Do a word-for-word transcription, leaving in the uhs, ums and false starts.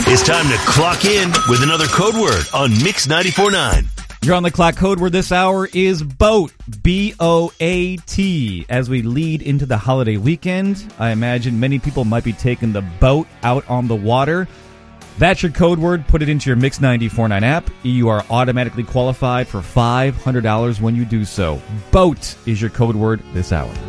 It's time to clock in with another code word on Mix ninety-four point nine. You're on the clock. Code word this hour is boat, B O A T. As we lead into the holiday weekend, I imagine many people might be taking the boat out on the water. That's your code word. Put it into your Mix ninety-four point nine app. You are automatically qualified for five hundred dollars when you do so. Boat is your code word this hour.